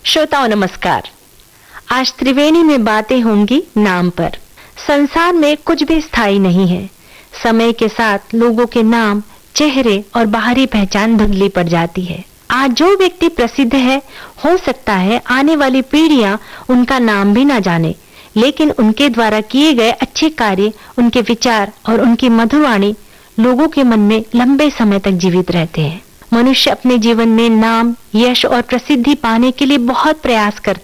श्रोताओं नमस्कार। आज त्रिवेणी में बातें होंगी नाम पर। संसार में कुछ भी स्थायी नहीं है। समय के साथ लोगों के नाम, चेहरे और बाहरी पहचान धुंधली पड़ जाती है। आज जो व्यक्ति प्रसिद्ध है, हो सकता है आने वाली पीढ़ियां उनका नाम भी ना जाने, लेकिन उनके द्वारा किए गए अच्छे कार्य, उनके विचार और उनकी मधुर लोगों के मन में लंबे समय तक जीवित रहते हैं। मनुष्य अपने जीवन में नाम, यश और प्रसिद्धि पाने के लिए बहुत प्रयास करता